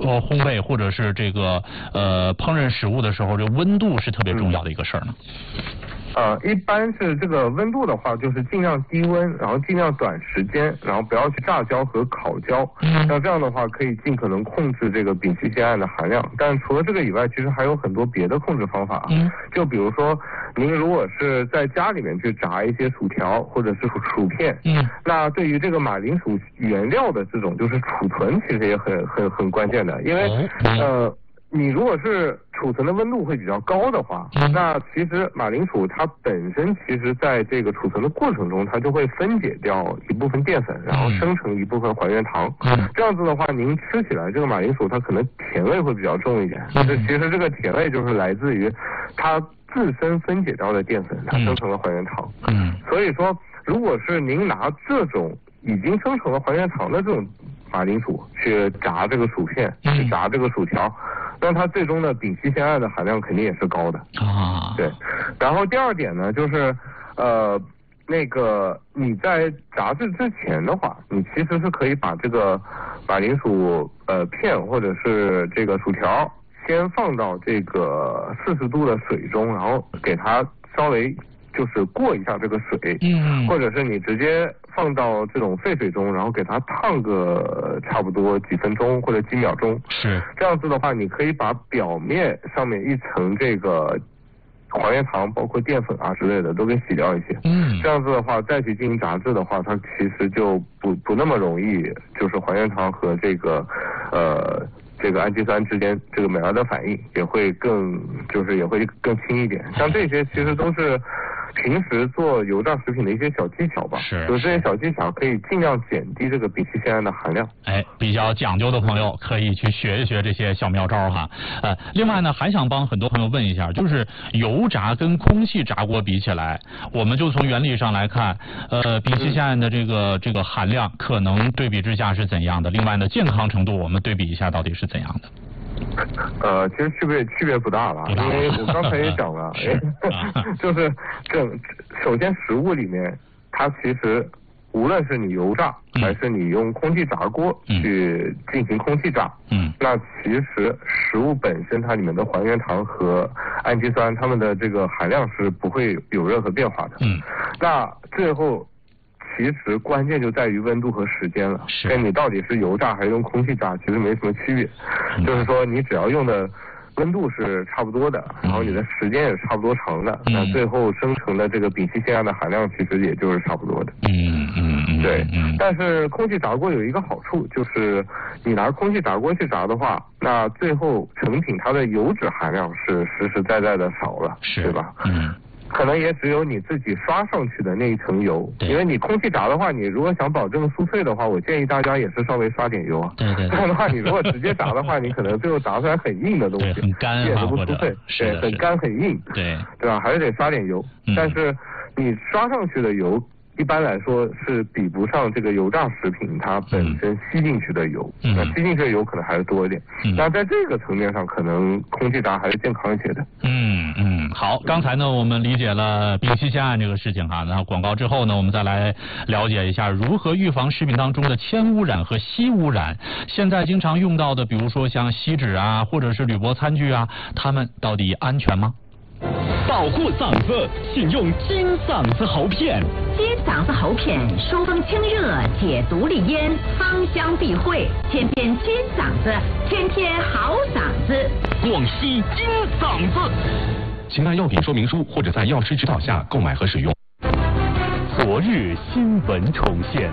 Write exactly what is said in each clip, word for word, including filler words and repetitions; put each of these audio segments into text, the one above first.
做烘焙或者是这个呃烹饪食物的时候，这温度是特别重要的一个事儿呢？ 呃，一般是这个温度的话，就是尽量低温，然后尽量短时间，然后不要去炸焦和烤焦。嗯，那这样的话可以尽可能控制这个丙烯酰胺的含量。但除了这个以外，其实还有很多别的控制方法。嗯，就比如说，您如果是在家里面去炸一些薯条或者是薯片，嗯，那对于这个马铃薯原料的这种就是储存，其实也很很很关键的，因为呃。你如果是储存的温度会比较高的话，那其实马铃薯它本身其实在这个储存的过程中，它就会分解掉一部分淀粉，然后生成一部分还原糖。这样子的话，您吃起来这个马铃薯它可能甜味会比较重一点。这其实这个甜味就是来自于它自身分解掉的淀粉，它生成了还原糖。嗯，所以说，如果是您拿这种已经生成了还原糖的这种马铃薯去炸这个薯片，去炸这个薯条。那它最终的丙烯酰胺的含量肯定也是高的啊。对，然后第二点呢，就是呃，那个你在炸制之前的话，你其实是可以把这个马铃薯呃片或者是这个薯条先放到这个四十度的水中，然后给它稍微就是过一下这个水，嗯，或者是你直接放到这种沸水中，然后给它烫个差不多几分钟或者几秒钟，是这样子的话，你可以把表面上面一层这个还原糖，包括淀粉啊之类的都给洗掉一些，嗯，这样子的话再去进行炸制的话，它其实就不不那么容易，就是还原糖和这个呃这个氨基酸之间这个美尔的反应也会更就是也会更轻一点，像这些其实都是平时做油炸食品的一些小技巧吧，是，有这些小技巧可以尽量减低这个丙烯酰胺的含量。 哎，比较讲究的朋友可以去学一学这些小妙招哈。呃，另外呢，还想帮很多朋友问一下，就是油炸跟空气炸锅比起来，我们就从原理上来看，呃，丙烯酰胺的这个这个含量可能对比之下是怎样的？另外呢，健康程度我们对比一下到底是怎样的？ 呃，其实区别区别不大了，因为我刚才也讲了，就是整首先食物里面，它其实无论是你油炸还是你用空气炸锅去进行空气炸，嗯，那其实食物本身它里面的还原糖和氨基酸，它们的这个含量是不会有任何变化的，嗯，那最后。其实关键就在于温度和时间了，跟你到底是油炸还是用空气炸，其实没什么区别。嗯、就是说，你只要用的温度是差不多的，然后你的时间也是差不多长的，嗯、那最后生成的这个丙烯酰胺的含量其实也就是差不多的。嗯嗯嗯，对。嗯、但是空气炸锅有一个好处，就是你拿空气炸锅去炸的话，那最后成品它的油脂含量是实实在在的少了，对吧？嗯。可能也只有你自己刷上去的那一层油，因为你空气炸的话，你如果想保证酥脆的话，我建议大家也是稍微刷点油啊。对对。这样的话，你如果直接炸的话，你可能最后炸出来很硬的东西，很干啊，不酥脆，对，很干很硬，对，对吧？还是得刷点油。嗯、但是你刷上去的油，一般来说是比不上这个油炸食品它本身吸进去的油，嗯、那吸进去的油可能还是多一点。嗯、那在这个层面上，可能空气炸还是健康一些的。 嗯嗯，好，刚才呢我们理解了丙烯酰胺这个事情哈，那广告之后呢，我们再来了解一下如何预防食品当中的铅污染和锡污染。现在经常用到的，比如说像锡纸啊，或者是铝箔餐具啊，它们到底安全吗？ 保护嗓子，请用金嗓子喉片。 金嗓子喉片疏风清热，解毒利咽，芳香避秽，天天金嗓子，天天好嗓子。 广西金嗓子， 请按药品说明书或者在药师指导下购买和使用。 昨日新闻重现。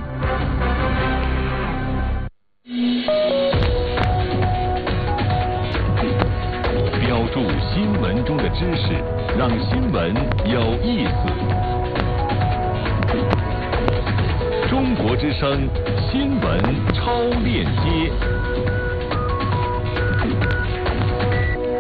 标注新闻中的知识，让新闻有意思。中国之声新闻超链接。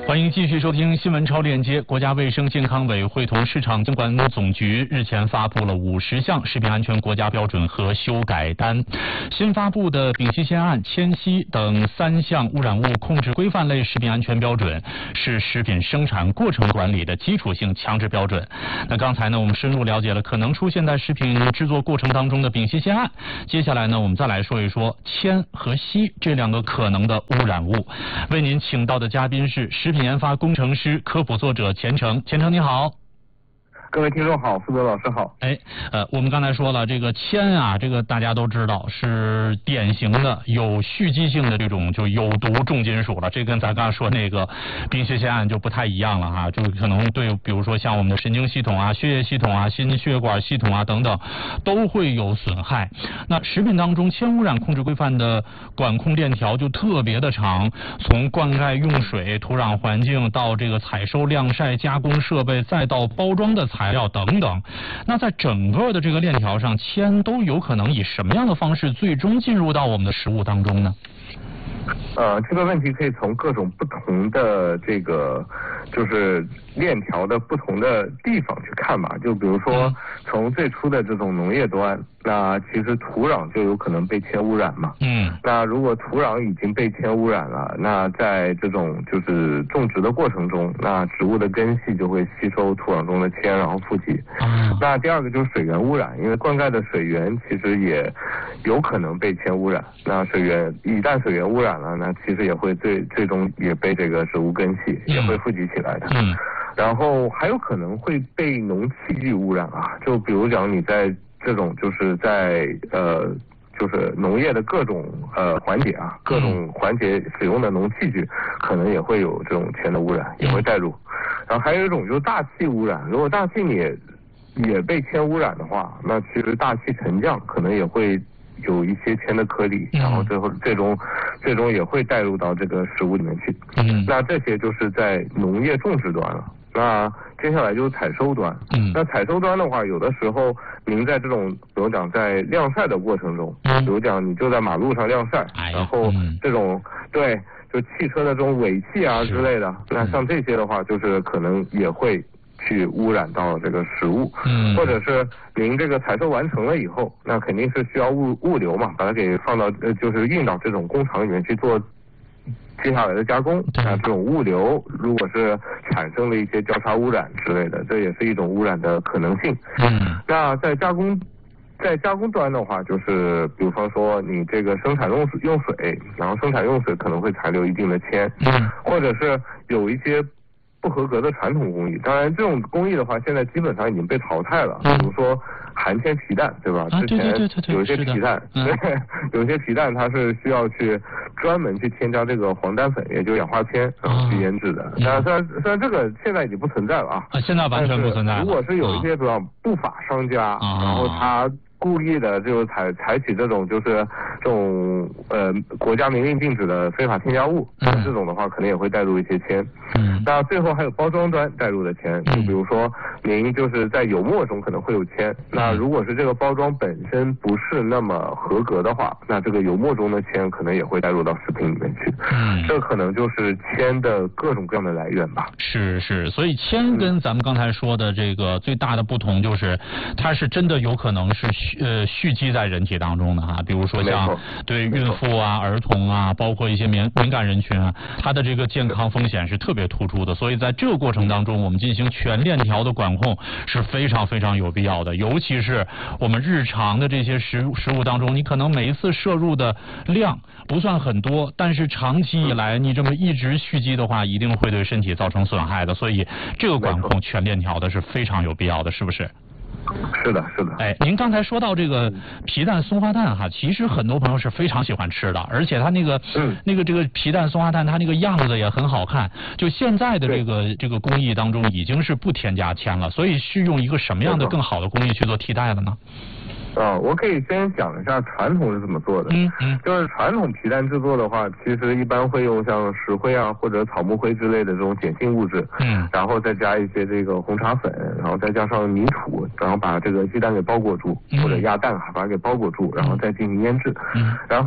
欢迎继续收听新闻超链接。国家卫生健康委会同市场监管总局日前发布了五十项食品安全国家标准和修改单。新发布的丙烯酰胺、铅烯等三项污染物控制规范类食品安全标准是食品生产过程管理的基础性强制标准。那刚才呢，我们深入了解了可能出现在食品制作过程当中的丙烯酰胺。接下来呢，我们再来说一说铅和烯这两个可能的污染物。为您请到的嘉宾是食品研发工程师、科普作者钱程。钱程你好。 各位听众好，苏德老师好。 哎，呃，我们刚才说了，这个铅啊，这个大家都知道是典型的有蓄积性的这种就有毒重金属了。这跟咱刚才说那个丙烯酰胺就不太一样了哈，就可能对，比如说像我们的神经系统啊、血液系统啊、心血管系统啊等等，都会有损害。那食品当中铅污染控制规范的管控链条就特别的长，从灌溉用水、土壤环境到这个采收、晾晒、加工设备，再到包装的材料等等。那在整个的这个链条上，铅都有可能以什么样的方式最终进入到我们的食物当中呢？ 呃，这个问题可以从各种不同的这个就是链条的不同的地方去看吧。就比如说从最初的这种农业端，那其实土壤就有可能被铅污染嘛。嗯。那如果土壤已经被铅污染了，那在这种就是种植的过程中，那植物的根系就会吸收土壤中的铅，然后富集。嗯。那第二个就是水源污染，因为灌溉的水源其实也有可能被铅污染。那水源一旦水源污染了，那其实也会最最终也被这个植物根系也会富集起来的。嗯。然后还有可能会被农器具污染啊，就比如讲你在这种就是在呃就是农业的各种呃环节啊，各种环节使用的农器具，可能也会有这种铅的污染，也会带入。然后还有一种就是大气污染，如果大气也也被铅污染的话，那其实大气沉降可能也会有一些铅的颗粒，然后最后最终最终也会带入到这个食物里面去。嗯，那这些就是在农业种植端了。那接下来就是采收端。嗯，那采收端的话，有的时候您在这种，比如讲在晾晒的过程中，比如讲你就在马路上晾晒，然后这种对，就汽车的这种尾气啊之类的，那像这些的话，就是可能也会去污染到这个食物。嗯，或者是您这个采收完成了以后，那肯定是需要物物流嘛，把它给放到呃，就是运到这种工厂里面去做接下来的加工。那这种物流如果是产生了一些交叉污染之类的，这也是一种污染的可能性。嗯，那在加工在加工端的话，就是比方说你这个生产用水用水，然后生产用水可能会残留一定的铅。嗯，或者是有一些不合格的传统工艺，当然这种工艺的话，现在基本上已经被淘汰了。比如说含铅皮蛋，对吧？之前有一些皮蛋，对，有些皮蛋它是需要去专门去添加这个黄单粉，也就是氧化铅，然后去腌制的。那虽然虽然这个现在已经不存在了啊， 现在完全不存在了。 如果是有一些比较不法商家，然后他故意的就采采取这种就是这种呃国家明令禁止的非法添加物，嗯、这种的话可能也会带入一些铅。嗯，那最后还有包装端带入的铅，就比如说您就是在油墨中可能会有铅，那如果是这个包装本身不是那么合格的话，那这个油墨中的铅可能也会带入到食品里面去。嗯，这可能就是铅的各种各样的来源吧。 是是，所以铅跟咱们刚才说的这个最大的不同就是，它是真的有可能是呃蓄积在人体当中的哈，比如说像对孕妇啊、儿童啊，包括一些敏敏感人群啊，它的这个健康风险是特别突出的。所以在这个过程当中，我们进行全链条的管控是非常非常有必要的。尤其是我们日常的这些食食物当中，你可能每一次摄入的量不算很多，但是长期以来你这么一直蓄积的话，一定会对身体造成损害的。所以这个管控全链条的是非常有必要的，是不是？ 是的，是的。 哎，您刚才说到这个皮蛋、松花蛋哈，其实很多朋友是非常喜欢吃的，而且它那个、嗯、那个这个皮蛋、松花蛋，它那个样子也很好看。就现在的这个这个工艺当中，已经是不添加铅了，所以是用一个什么样的更好的工艺去做替代的呢？ 啊，我可以先讲一下传统是怎么做的。嗯嗯，就是传统皮蛋制作的话，其实一般会用像石灰啊或者草木灰之类的这种碱性物质，嗯，然后再加一些这个红茶粉，然后再加上泥土，然后把这个鸡蛋给包裹住，嗯、或者鸭蛋啊把它给包裹住，然后再进行腌制。嗯，然后啊，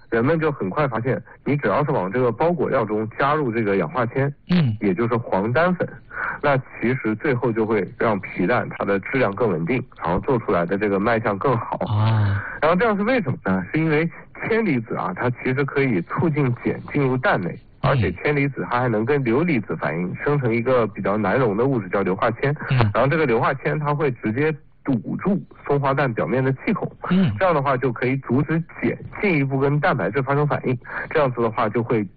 人们就很快发现，你只要是往这个包裹料中加入这个氧化铅， 嗯， 也就是黄单粉，那其实最后就会让皮蛋它的质量更稳定，然后做出来的这个卖相更好啊。 然后这样是为什么呢？是因为铅离子啊，它其实可以促进碱进入蛋内。而且铅离子它还能跟硫离子反应，生成一个比较难溶的物质叫硫化铅。嗯，然后这个硫化铅它会直接堵住松花蛋表面的气孔。嗯，这样的话就可以阻止碱进一步跟蛋白质发生反应。这样子的话就会